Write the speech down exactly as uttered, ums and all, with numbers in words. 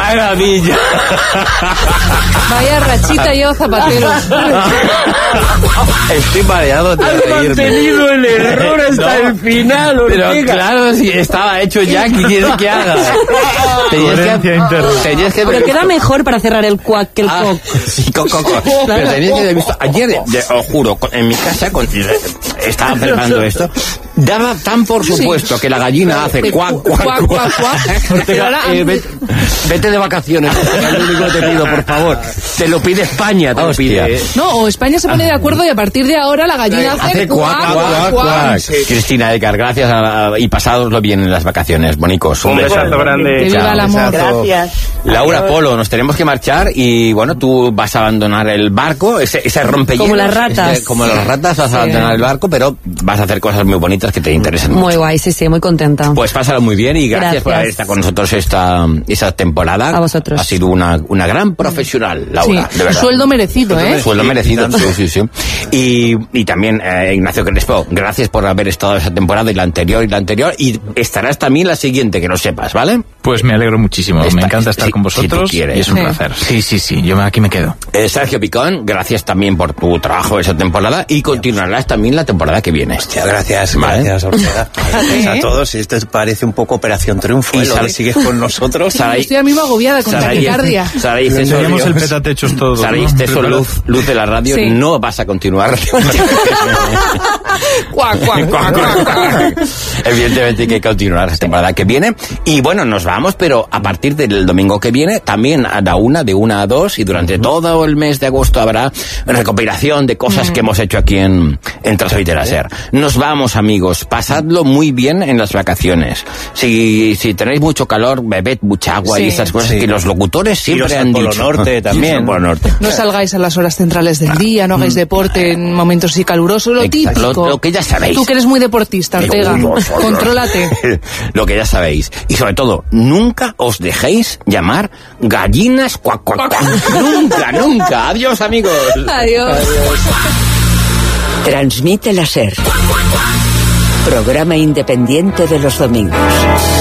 maravilla! Vaya rachita yo, zapatero. Estoy mareado de Has reírme. mantenido el error hasta No, el final, pero Ortega. claro, si estaba hecho ya, ¿qué quieres que haga? Tenías Coherencia que, interna. tenías que Pero queda mejor para cerrar el cuac que el Ah, coc. sí, co, co, co. Pero tenías que haber visto. Ayer, de- os juro, con- en mi casa, con- estaba preparando esto, daba tan por supuesto que la gallina hace cuac, cuac, Cuac, cuac. cuac, cuac. Ortega, eh, vete, vete de vacaciones, es lo único que te pido, por favor. Te lo pide España, te lo pide. No, o España se pone de acuerdo y a partir de ahora la gallina hace, Hace cuac, cuac, cuac. Cristina Edgar, gracias a- a- y pasadoslo bien en las vacaciones, bonicos. Un besazo grande. Que viva Chao. el amor. Gracias. Laura Polo, nos tenemos que marchar y bueno, tú vas a abandonar el barco, ese, ese rompehielos. Como las ratas. ese- como las ratas vas Sí. a abandonar el barco, pero vas a hacer cosas muy bonitas que te interesen mucho. Muy guay, sí, sí, muy contenta. Pues pásalo muy bien y gracias, Gracias. por haber estado con nosotros esta, esta temporada. A vosotros. Ha sido una, una gran profesional, Laura, Sí, de verdad. sueldo merecido, ¿eh? Sueldo merecido, sí, sí, sí. Y, y también, eh, Ignacio Crespo, gracias por haber estado esa temporada y la anterior y la anterior. Y estarás también la siguiente, que lo sepas, ¿vale? Pues me alegro muchísimo. Está- me encanta estar si- con si tú vosotros quieres. y es un Sí. placer. Sí, sí, sí. Yo aquí me quedo. Eh, Sergio Picón, gracias también por tu trabajo esa temporada y continuarás también la temporada que viene. Hostia, gracias, Vale. gracias, Ortega. Gracias a todos. Esto parece un poco Operación Triunfo. Y Y Sara- sigues con nosotros. Saray- Estoy a mí mismo aguabiada con Saray- taquicardia. Saray Ceso, Teníamos el Dios. petatechos todo. Saray ¿no? Ceso, Preparado. luz, luz de la radio, Sí. no vas a continuar. Cuac, cuac, cuac, cuac, cuac. Evidentemente que hay que continuar la temporada que viene. Y bueno, nos vamos, pero a partir del domingo que viene, también a la una, de una a dos, y durante todo el mes de agosto habrá recopilación de cosas que hemos hecho aquí en, en Transfrontera Ser. Nos vamos, amigos. Pasadlo muy bien en las vacaciones. Si, si tenéis mucho calor, bebed mucha agua Sí. y esas cosas Sí. que los locutores siempre Iros han al Polo dicho. Norte también. Iros al Polo Norte. No salgáis a las horas centrales del día, no hagáis deporte en momentos así calurosos, lo Exacto. típico. Lo- lo que ya sabéis. Tú que eres muy deportista, Ortega, Uy, vosotros. contrólate. Lo que ya sabéis. Y sobre todo, nunca os dejéis llamar gallinas cuac, cuac, cuac. Nunca, nunca. Adiós, amigos. Adiós. Transmite la SER. Programa independiente de los domingos.